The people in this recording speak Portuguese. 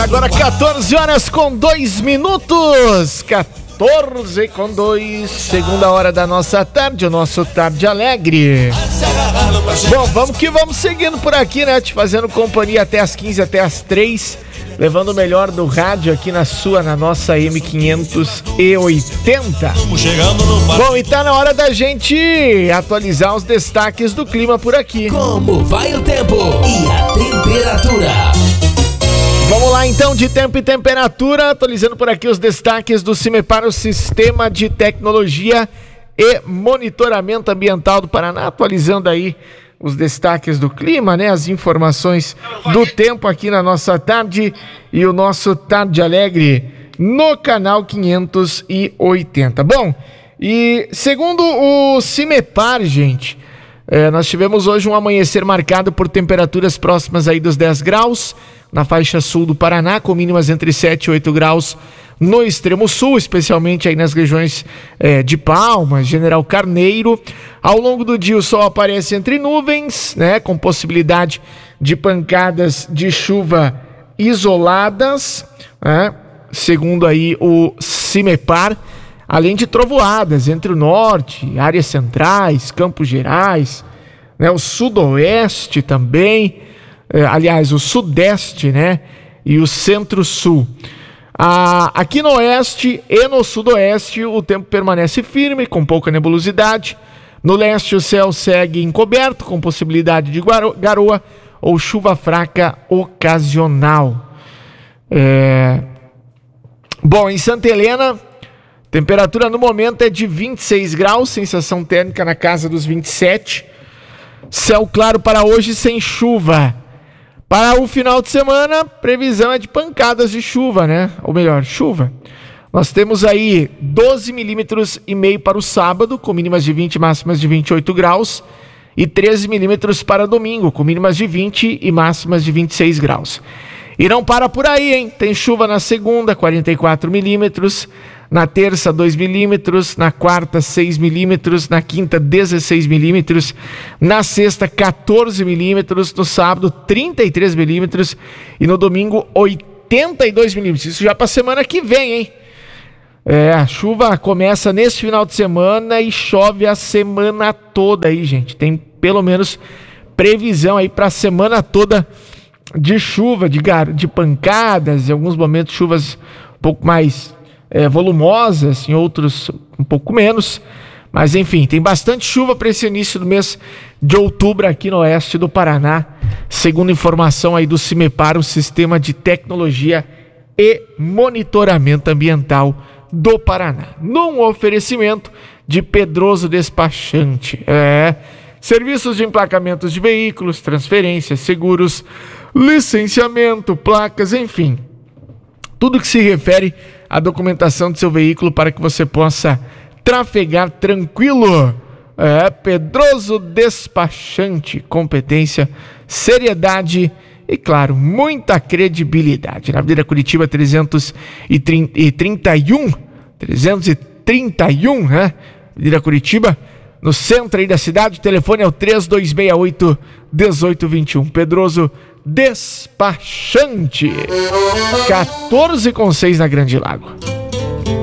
Agora 14 horas com 2 minutos. 14 com 2, segunda hora da nossa tarde, o nosso Tarde Alegre. Bom, vamos que vamos seguindo por aqui, né? Te fazendo companhia até as 15, até as 3, levando o melhor do rádio aqui na nossa M580. Bom, e tá na hora da gente atualizar os destaques do clima por aqui. Como vai o tempo e a temperatura? Vamos lá então, de tempo e temperatura, atualizando por aqui os destaques do CIMEPAR, o Sistema de Tecnologia e Monitoramento Ambiental do Paraná, atualizando aí os destaques do clima, né? As informações do tempo aqui na nossa tarde e o nosso Tarde Alegre no canal 580. Bom, e segundo o CIMEPAR, gente, nós tivemos hoje um amanhecer marcado por temperaturas próximas aí dos 10 graus, na faixa sul do Paraná, com mínimas entre 7 e 8 graus no extremo sul, especialmente aí nas regiões de Palmas, General Carneiro. Ao longo do dia o sol aparece entre nuvens, né, com possibilidade de pancadas de chuva isoladas, né, segundo aí o CIMEPAR, além de trovoadas entre o norte, áreas centrais, Campos Gerais, né, o sudoeste também, aliás, o sudeste, né, e o centro-sul. Aqui no oeste e no sudoeste o tempo permanece firme, com pouca nebulosidade. No leste o céu segue encoberto, com possibilidade de garoa ou chuva fraca ocasional. Bom, em Santa Helena, temperatura no momento é de 26 graus, sensação térmica na casa dos 27. Céu claro para hoje sem chuva. Para o final de semana, previsão é de pancadas de chuva, né? Ou melhor, chuva. Nós temos aí 12,5 milímetros para o sábado, com mínimas de 20 e máximas de 28 graus. E 13 milímetros para domingo, com mínimas de 20 e máximas de 26 graus. E não para por aí, hein? Tem chuva na segunda, 44 milímetros. Na terça, 2 milímetros. Na quarta, 6 milímetros. Na quinta, 16 milímetros. Na sexta, 14 milímetros. No sábado, 33 milímetros. E no domingo, 82 milímetros. Isso já para a semana que vem, hein? A chuva começa nesse final de semana e chove a semana toda aí, gente. Tem pelo menos previsão aí para a semana toda de chuva, de pancadas, em alguns momentos chuvas um pouco mais volumosas, em outros um pouco menos, mas enfim, tem bastante chuva para esse início do mês de outubro aqui no oeste do Paraná, segundo informação aí do CIMEPAR, o Sistema de Tecnologia e Monitoramento Ambiental do Paraná, num oferecimento de Pedroso Despachante. Serviços de emplacamentos de veículos, transferências, seguros, licenciamento, placas, enfim, tudo que se refere à documentação do seu veículo para que você possa trafegar tranquilo. Pedroso Despachante, competência, seriedade e, claro, muita credibilidade. Na Avenida Curitiba 331, né? Avenida Curitiba, no centro aí da cidade. O telefone é o 3268-1821. Pedroso Despachante. 14 com 6 na Grande Lago.